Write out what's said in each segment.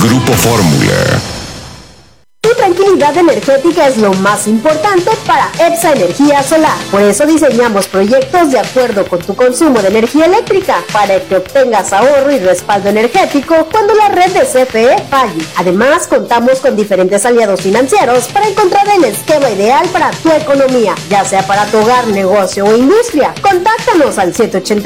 Grupo Fórmula. Tu tranquilidad energética es lo más importante para EPSA Energía Solar. Por eso diseñamos proyectos de acuerdo con tu consumo de energía eléctrica para que obtengas ahorro y respaldo energético cuando la red de CFE falle. Además, contamos con diferentes aliados financieros para encontrar el esquema ideal para tu economía, ya sea para tu hogar, negocio o industria. Contáctanos al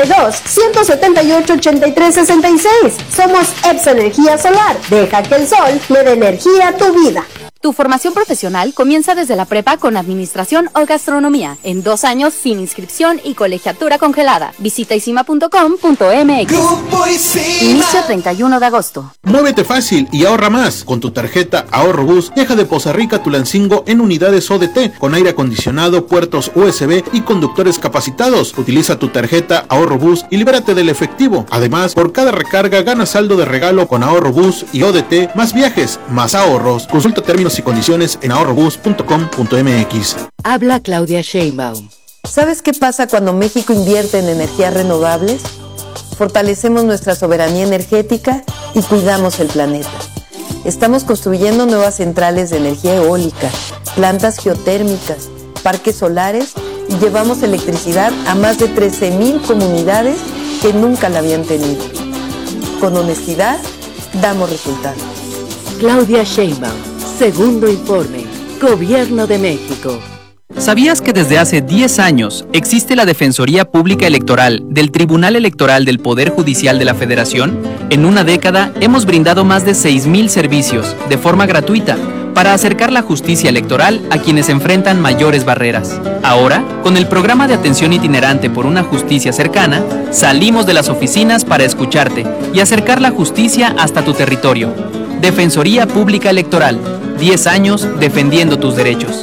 782-178-8366. Somos EPSA Energía Solar. Deja que el sol le dé energía a tu vida. Tu formación profesional comienza desde la prepa con administración o gastronomía, en 2 años sin inscripción y colegiatura congelada. Visita isima.com.mx. Inicio 31 de agosto. Muévete fácil y ahorra más. Con tu tarjeta Ahorro Bus, viaja de Poza Rica a Tulancingo en unidades ODT, con aire acondicionado, puertos USB y conductores capacitados. Utiliza tu tarjeta Ahorro Bus y libérate del efectivo. Además, por cada recarga gana saldo de regalo con Ahorro Bus y ODT, más viajes, más ahorros. Consulta términos y condiciones en ahorrobus.com.mx. Habla Claudia Sheinbaum. ¿Sabes qué pasa cuando México invierte en energías renovables? Fortalecemos nuestra soberanía energética y cuidamos el planeta. Estamos construyendo nuevas centrales de energía eólica, plantas geotérmicas, parques solares y llevamos electricidad a más de 13,000 comunidades que nunca la habían tenido. Con honestidad, damos resultados. Claudia Sheinbaum. Segundo informe, Gobierno de México. ¿Sabías que desde hace 10 años existe la Defensoría Pública Electoral del Tribunal Electoral del Poder Judicial de la Federación? En una década hemos brindado más de 6,000 servicios de forma gratuita para acercar la justicia electoral a quienes enfrentan mayores barreras. Ahora, con el programa de atención itinerante por una justicia cercana, salimos de las oficinas para escucharte y acercar la justicia hasta tu territorio. Defensoría Pública Electoral, 10 años defendiendo tus derechos.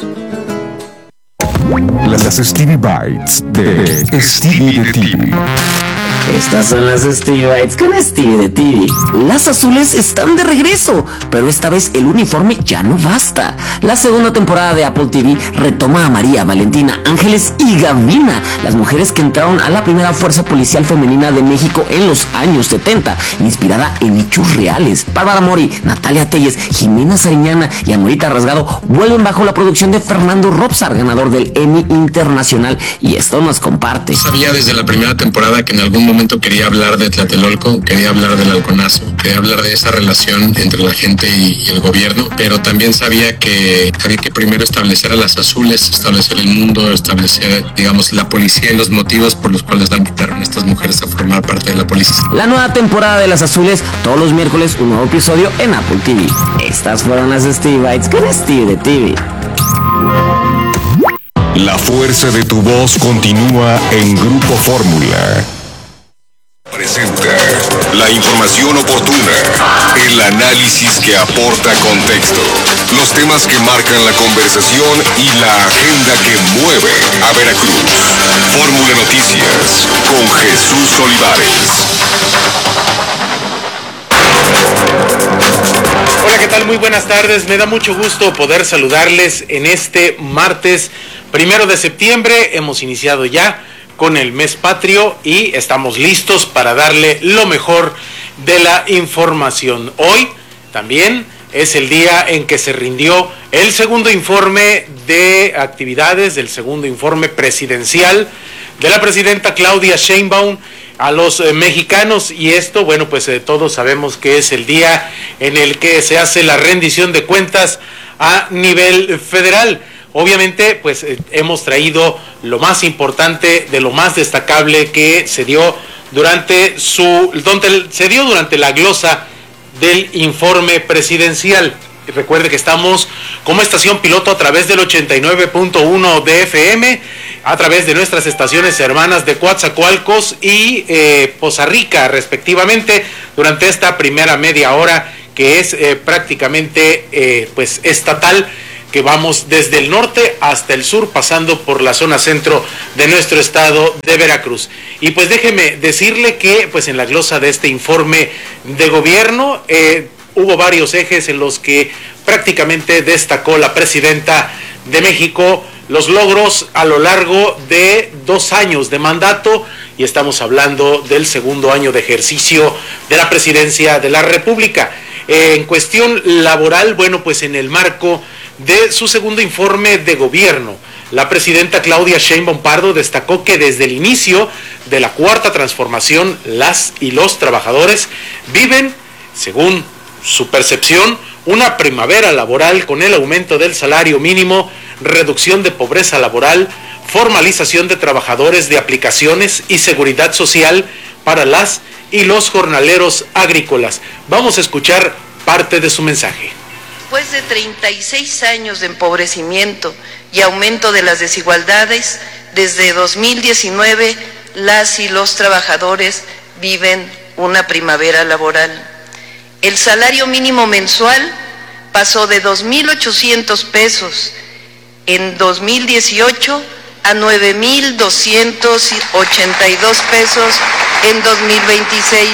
Las Stevie Bites de Stevie de TV. Estas son las Stevie Bites con Stevie de TV. Las azules están de regreso, pero esta vez el uniforme ya no basta. La segunda temporada de Apple TV retoma a María, Valentina, Ángeles y Gavina, las mujeres que entraron a la primera fuerza policial femenina de México en los años 70, inspirada en hechos reales. Bárbara Mori, Natalia Telles, Jimena Sariñana y Amorita Rasgado vuelven bajo la producción de Fernando Robsar, ganador del Emmy Internacional, y esto nos comparte. Sabía desde la primera temporada que en algún momento quería hablar de Tlatelolco, quería hablar del halconazo, quería hablar de esa relación entre la gente y el gobierno, pero también sabía que había que primero establecer a las azules, establecer el mundo, establecer, digamos, la policía y los motivos por los cuales la invitaron a estas mujeres a formar parte de la policía. La nueva temporada de Las Azules, todos los miércoles un nuevo episodio en Apple TV. Estas fueron las Stevie Bites con Stevie de TV. La fuerza de tu voz continúa en Grupo Fórmula. Presenta la información oportuna, el análisis que aporta contexto, los temas que marcan la conversación y la agenda que mueve a Veracruz. Fórmula Noticias con Jesús Olivares. Hola, ¿qué tal? Muy buenas tardes. Me da mucho gusto poder saludarles en este martes 1 de septiembre. Hemos iniciado ya con el mes patrio y estamos listos para darle lo mejor de la información. Hoy también es el día en que se rindió el segundo informe de actividades, del segundo informe presidencial de la presidenta Claudia Sheinbaum a los mexicanos, y esto, bueno, pues todos sabemos que es el día en el que se hace la rendición de cuentas a nivel federal. Obviamente, pues hemos traído lo más importante de lo más destacable que se dio durante la glosa del informe presidencial. Recuerde que estamos como estación piloto a través del 89.1 de FM, a través de nuestras estaciones hermanas de Coatzacoalcos y Poza Rica, respectivamente, durante esta primera media hora que es prácticamente pues estatal, que vamos desde el norte hasta el sur, pasando por la zona centro de nuestro estado de Veracruz. Y pues déjeme decirle que pues en la glosa de este informe de gobierno hubo varios ejes en los que prácticamente destacó la presidenta de México los logros a lo largo de 2 años de mandato, y estamos hablando del segundo año de ejercicio de la presidencia de la República. En cuestión laboral, bueno, pues en el marco de su segundo informe de gobierno, la presidenta Claudia Sheinbaum Pardo destacó que desde el inicio de la cuarta transformación, las y los trabajadores viven, según su percepción, una primavera laboral con el aumento del salario mínimo, reducción de pobreza laboral, formalización de trabajadores de aplicaciones y seguridad social para las y los jornaleros agrícolas. Vamos a escuchar parte de su mensaje. Después de 36 años de empobrecimiento y aumento de las desigualdades, desde 2019 las y los trabajadores viven una primavera laboral. El salario mínimo mensual pasó de 2.800 pesos en 2018 a 9.282 pesos en 2026,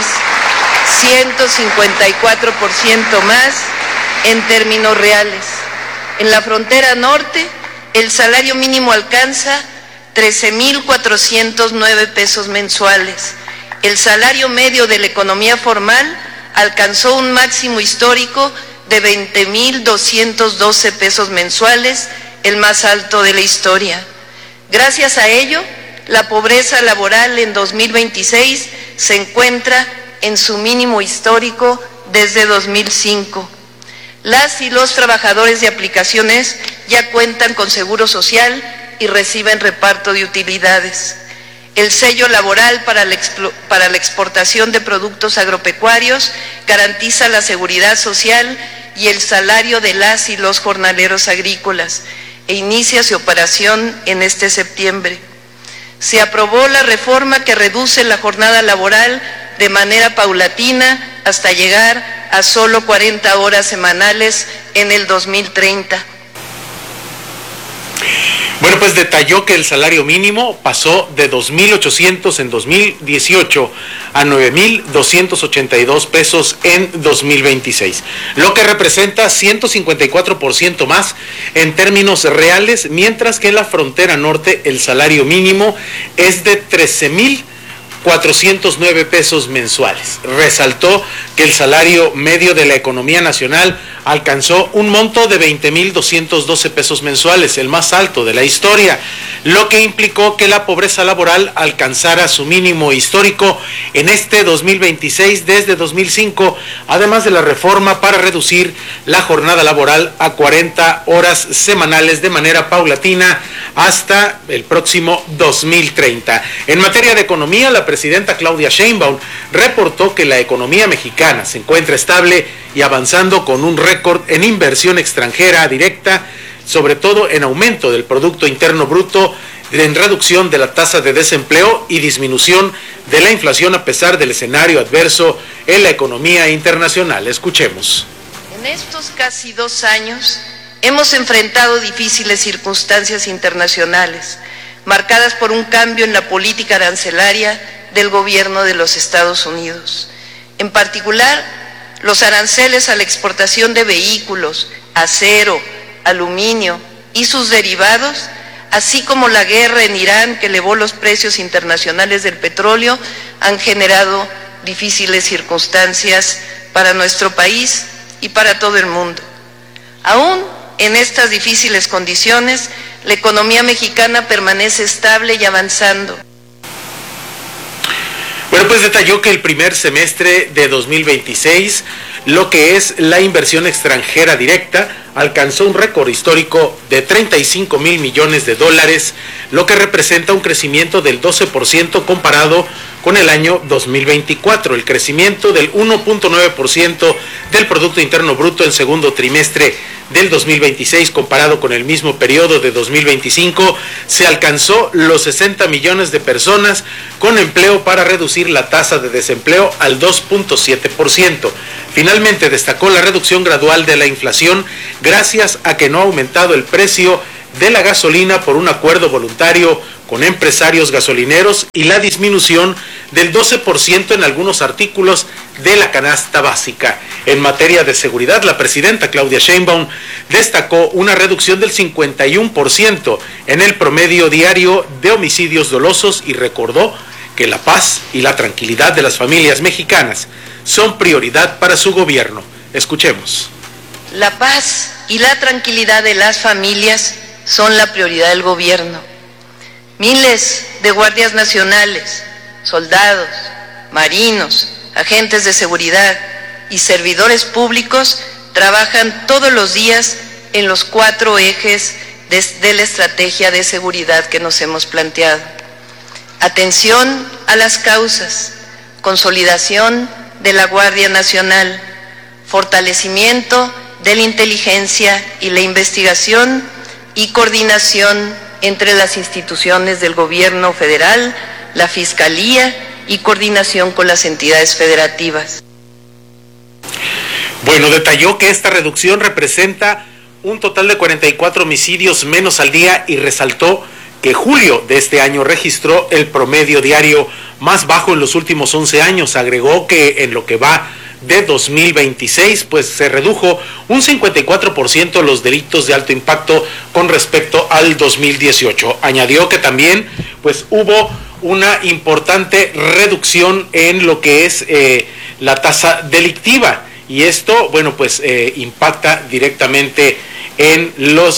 154% más en términos reales. En la frontera norte, el salario mínimo alcanza 13.409 pesos mensuales. El salario medio de la economía formal alcanzó un máximo histórico de 20.212 pesos mensuales, el más alto de la historia. Gracias a ello, la pobreza laboral en 2026 se encuentra en su mínimo histórico desde 2005. Las y los trabajadores de aplicaciones ya cuentan con seguro social y reciben reparto de utilidades. El sello laboral para la exportación de productos agropecuarios garantiza la seguridad social y el salario de las y los jornaleros agrícolas e inicia su operación en este septiembre. Se aprobó la reforma que reduce la jornada laboral de manera paulatina hasta llegar a solo 40 horas semanales en el 2030. Bueno, pues detalló que el salario mínimo pasó de 2.800 en 2018 a 9.282 pesos en 2026, lo que representa 154% más en términos reales, mientras que en la frontera norte el salario mínimo es de 13.409 pesos mensuales. Resaltó que el salario medio de la economía nacional alcanzó un monto de 20.212 pesos mensuales, el más alto de la historia, lo que implicó que la pobreza laboral alcanzara su mínimo histórico en este 2026 desde 2005, además de la reforma para reducir la jornada laboral a 40 horas semanales de manera paulatina hasta el próximo 2030. En materia de economía, la presidenta Claudia Sheinbaum reportó que la economía mexicana se encuentra estable y avanzando con un récord en inversión extranjera directa, sobre todo en aumento del Producto Interno Bruto, en reducción de la tasa de desempleo y disminución de la inflación a pesar del escenario adverso en la economía internacional. Escuchemos. En estos casi 2 años hemos enfrentado difíciles circunstancias internacionales, marcadas por un cambio en la política arancelaria del gobierno de los Estados Unidos. En particular, los aranceles a la exportación de vehículos, acero, aluminio y sus derivados, así como la guerra en Irán que elevó los precios internacionales del petróleo, han generado difíciles circunstancias para nuestro país y para todo el mundo. Aún en estas difíciles condiciones, la economía mexicana permanece estable y avanzando. Bueno, pues detalló que el primer semestre de 2026, lo que es la inversión extranjera directa, alcanzó un récord histórico de 35,000 millones de dólares, lo que representa un crecimiento del 12% comparado con el año 2024. El crecimiento del 1.9% del Producto Interno Bruto en segundo trimestre del 2026 comparado con el mismo periodo de 2025 se alcanzó los 60 millones de personas con empleo para reducir la tasa de desempleo al 2.7%. Finalmente destacó la reducción gradual de la inflación gracias a que no ha aumentado el precio de la gasolina por un acuerdo voluntario con empresarios gasolineros y la disminución del 12% en algunos artículos de la canasta básica. En materia de seguridad, la presidenta Claudia Sheinbaum destacó una reducción del 51% en el promedio diario de homicidios dolosos y recordó que la paz y la tranquilidad de las familias mexicanas son prioridad para su gobierno. Escuchemos. La paz y la tranquilidad de las familias son la prioridad del gobierno. Miles de guardias nacionales, soldados, marinos, agentes de seguridad y servidores públicos trabajan todos los días en los 4 ejes de la estrategia de seguridad que nos hemos planteado. Atención a las causas, consolidación de la Guardia Nacional, fortalecimiento de la inteligencia y la investigación y coordinación entre las instituciones del gobierno federal, la Fiscalía y coordinación con las entidades federativas. Bueno, detalló que esta reducción representa un total de 44 homicidios menos al día y resaltó que julio de este año registró el promedio diario más bajo en los últimos 11 años. Agregó que en lo que va de 2026, pues se redujo un 54% los delitos de alto impacto con respecto al 2018. Añadió que también pues hubo una importante reducción en lo que es la tasa delictiva, y esto, bueno, pues impacta directamente en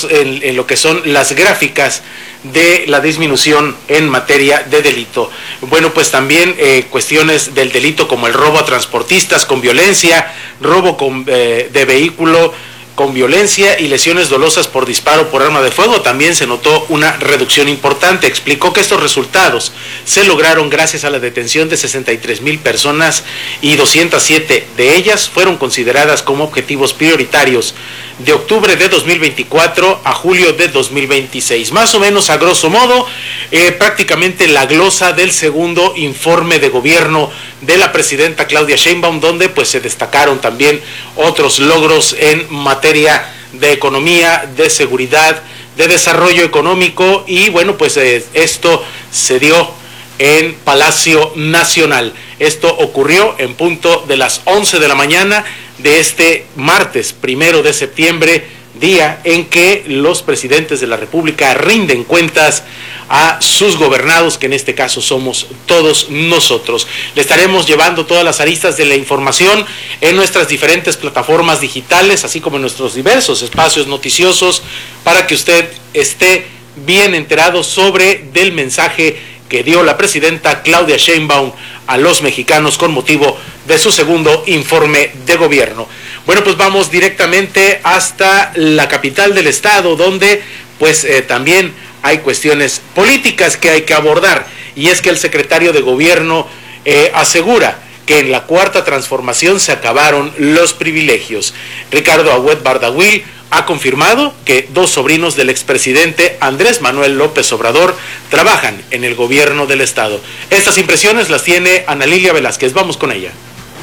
lo que son las gráficas de la disminución en materia de delito. Bueno, pues también cuestiones del delito como el robo a transportistas con violencia, robo de vehículo con violencia y lesiones dolosas por disparo por arma de fuego, también se notó una reducción importante. Explicó que estos resultados se lograron gracias a la detención de 63,000 personas y 207 de ellas fueron consideradas como objetivos prioritarios de octubre de 2024 a julio de 2026. Más o menos, a grosso modo, prácticamente la glosa del segundo informe de gobierno de la presidenta Claudia Sheinbaum, donde pues se destacaron también otros logros en materia de economía, de seguridad, de desarrollo económico, y bueno, pues esto se dio en Palacio Nacional. Esto ocurrió en punto de las 11 de la mañana de este martes 1 de septiembre, día en que los presidentes de la República rinden cuentas a sus gobernados, que en este caso somos todos nosotros. Le estaremos llevando todas las aristas de la información en nuestras diferentes plataformas digitales, así como en nuestros diversos espacios noticiosos, para que usted esté bien enterado sobre del mensaje que dio la presidenta Claudia Sheinbaum a los mexicanos con motivo de su segundo informe de gobierno. Bueno, pues vamos directamente hasta la capital del estado, donde pues también hay cuestiones políticas que hay que abordar, y es que el secretario de gobierno asegura que en la cuarta transformación se acabaron los privilegios. Ricardo Agüed Bardagüil ha confirmado que 2 sobrinos del expresidente Andrés Manuel López Obrador trabajan en el gobierno del estado. Estas impresiones las tiene Ana Lilia Velázquez. Vamos con ella.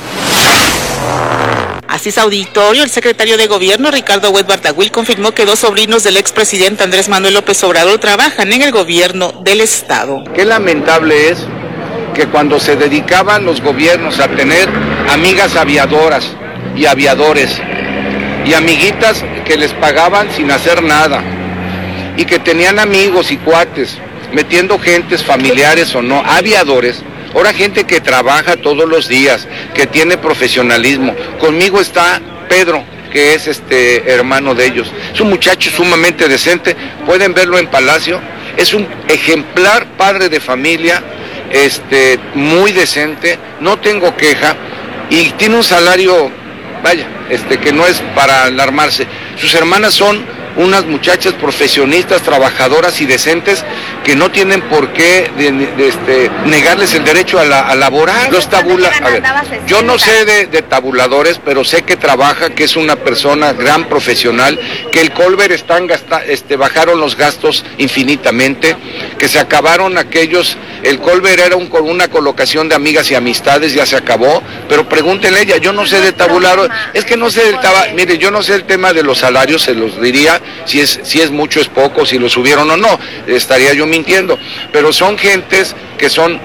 Así es, auditorio, el secretario de Gobierno, Ricardo Agüed Bardagüil, confirmó que 2 sobrinos del expresidente Andrés Manuel López Obrador trabajan en el gobierno del estado. Qué lamentable es que cuando se dedicaban los gobiernos a tener amigas aviadoras y aviadores y amiguitas que les pagaban sin hacer nada, y que tenían amigos y cuates, metiendo gentes familiares o no, aviadores, ahora gente que trabaja todos los días, que tiene profesionalismo. Conmigo está Pedro, que es hermano de ellos. Es un muchacho sumamente decente, pueden verlo en Palacio, es un ejemplar padre de familia, muy decente, no tengo queja, y tiene un salario, vaya, que no es para alarmarse. Sus hermanas son unas muchachas profesionistas, trabajadoras y decentes, que no tienen por qué negarles el derecho a laborar. Los yo no sé de tabuladores, pero sé que trabaja, que es una persona gran profesional, que el Colbert bajaron los gastos infinitamente, que se acabaron aquellos, el Colbert era una colocación de amigas y amistades, ya se acabó, pero pregúntenle a ella, yo no sé de tabuladores, es que no sé del mire, yo no sé el tema de los salarios, se los diría, si es mucho, es poco, si lo subieron o no, estaría yo mintiendo, pero son gentes que son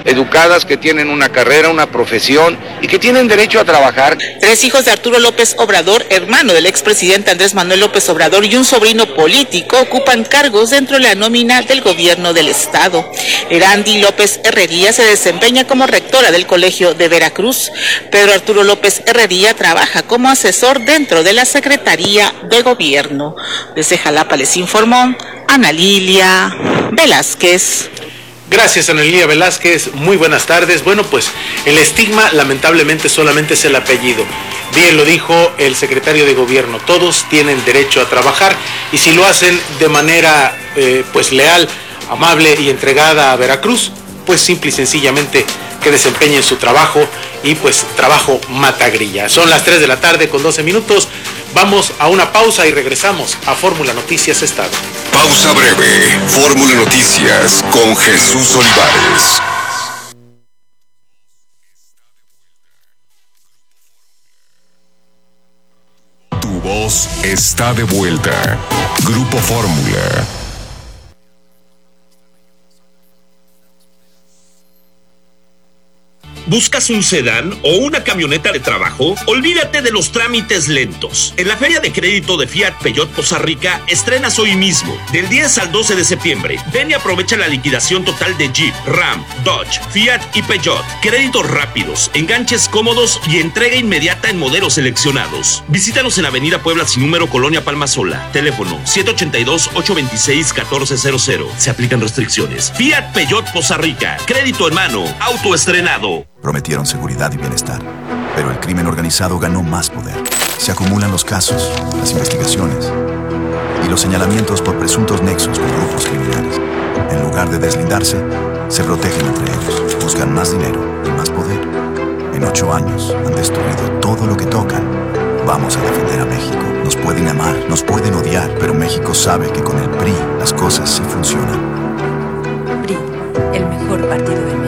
educadas, que tienen una carrera, una profesión y que tienen derecho a trabajar. 3 hijos de Arturo López Obrador, hermano del expresidente Andrés Manuel López Obrador, y un sobrino político ocupan cargos dentro de la nómina del gobierno del estado. Erandi López Herrería se desempeña como rectora del Colegio de Veracruz. Pedro Arturo López Herrería trabaja como asesor dentro de la Secretaría de Gobierno. Desde Jalapa les informó Ana Lilia Velázquez. Gracias, Ana Lilia Velázquez. Muy buenas tardes. Bueno, pues el estigma lamentablemente solamente es el apellido. Bien lo dijo el secretario de Gobierno. Todos tienen derecho a trabajar y si lo hacen de manera pues leal, amable y entregada a Veracruz, pues simple y sencillamente que desempeñen su trabajo y pues trabajo mata grilla. Son las 3 de la tarde con 12 minutos. Vamos a una pausa y regresamos a Fórmula Noticias Estado. Pausa breve. Fórmula Noticias con Jesús Olivares. Tu voz está de vuelta. Grupo Fórmula. ¿Buscas un sedán o una camioneta de trabajo? Olvídate de los trámites lentos. En la Feria de Crédito de Fiat Peugeot Poza Rica estrenas hoy mismo, del 10 al 12 de septiembre. Ven y aprovecha la liquidación total de Jeep, Ram, Dodge, Fiat y Peugeot. Créditos rápidos, enganches cómodos y entrega inmediata en modelos seleccionados. Visítanos en Avenida Puebla sin número, Colonia Palma Sola. Teléfono 782-826-1400. Se aplican restricciones. Fiat Peugeot Poza Rica. Crédito en mano. Auto estrenado. Prometieron seguridad y bienestar, pero el crimen organizado ganó más poder. Se acumulan los casos, las investigaciones y los señalamientos por presuntos nexos con grupos criminales. En lugar de deslindarse, se protegen entre ellos, buscan más dinero y más poder. En 8 años han destruido todo lo que tocan. Vamos a defender a México. Nos pueden amar, nos pueden odiar, pero México sabe que con el PRI las cosas sí funcionan. PRI, el mejor partido de México.